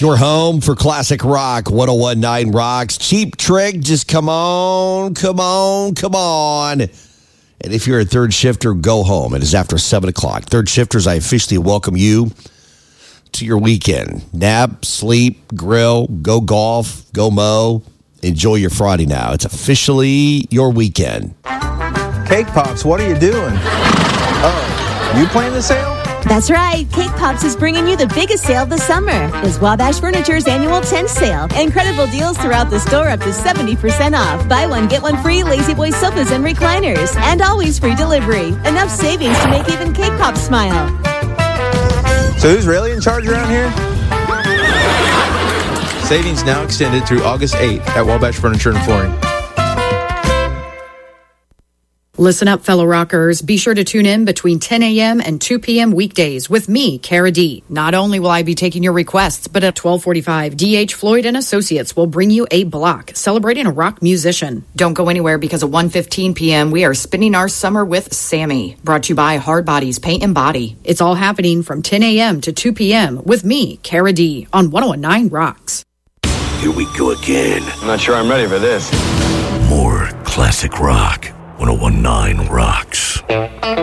Your home for classic rock, 1019 Rocks. Cheap Trick, just come on. And if you're a third shifter, go home. It is after 7 o'clock. Third shifters, I officially welcome you to your weekend. Nap, sleep, grill, go golf, go mow. Enjoy your Friday now. It's officially your weekend. Cake Pops, what are you doing? Oh, you playing the sale? That's right. Cake Pops is bringing you the biggest sale of the summer. It's Wabash Furniture's annual tent sale. Incredible deals throughout the store up to 70% off. Buy one, get one free Lazy Boy sofas and recliners. And always free delivery. Enough savings to make even Cake Pops smile. So who's really in charge around here? Savings now extended through August 8th at Wabash Furniture and Flooring. Listen up, fellow rockers. Be sure to tune in between 10 a.m. and 2 p.m. weekdays with me, Cara D. Not only will I be taking your requests, but at 12:45, D.H. Floyd and Associates will bring you a block celebrating a rock musician. Don't go anywhere because at 1:15 p.m. we are spending our summer with Sammy. Brought to you by Hard Bodies Paint and Body. It's all happening from 10 a.m. to 2 p.m. with me, Cara D. on 1019 Rocks. Here we go again. I'm not sure I'm ready for this. More classic rock. 1019 Rocks.